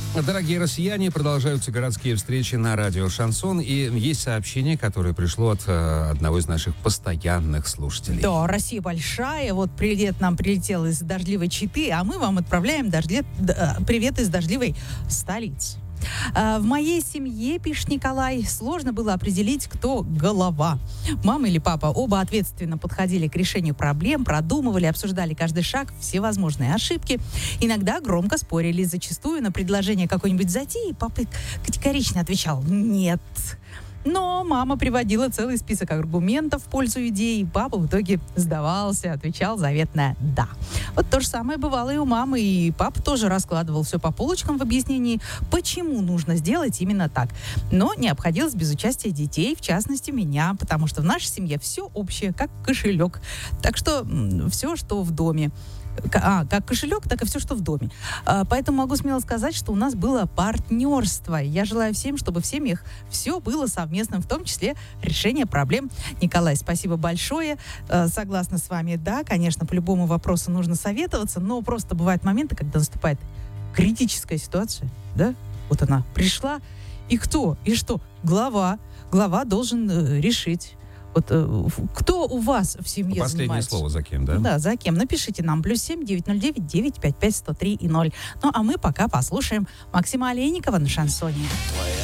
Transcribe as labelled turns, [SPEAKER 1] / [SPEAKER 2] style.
[SPEAKER 1] Дорогие россияне, продолжаются городские встречи на радио «Шансон». И есть сообщение, которое пришло от одного из наших постоянных слушателей.
[SPEAKER 2] Да, Россия большая. Вот привет нам прилетел из дождливой Читы, а мы вам отправляем привет из дождливой столицы. В моей семье, пишет Николай, сложно было определить, кто голова. Мама или папа оба ответственно подходили к решению проблем, продумывали, обсуждали каждый шаг, все возможные ошибки. Иногда громко спорили, зачастую на предложение какой-нибудь затеи папа категорично отвечал «нет». Но мама приводила целый список аргументов в пользу идеи, и папа в итоге сдавался, отвечал заветное «да». Вот то же самое бывало и у мамы, и папа тоже раскладывал все по полочкам в объяснении, почему нужно сделать именно так. Но не обходилось без участия детей, в частности меня, потому что в нашей семье все общее, как кошелек. Так что все, что в доме. Как кошелек, так и все, что в доме. Поэтому могу смело сказать, что у нас было партнерство. Я желаю всем, чтобы в семьях все было совместным, в том числе решение проблем. Николай, спасибо большое. Согласна с вами, да, конечно, по любому вопросу нужно советоваться, но просто бывают моменты, когда наступает критическая ситуация, да, вот она пришла, и кто, и что? Глава должен решить. Вот кто у вас в семье
[SPEAKER 1] Последнее
[SPEAKER 2] занимается?
[SPEAKER 1] слово за кем, да?
[SPEAKER 2] Да, за кем. Напишите нам +7 909 955 103 и 0. Ну, а мы пока послушаем Максима Олейникова на шансоне.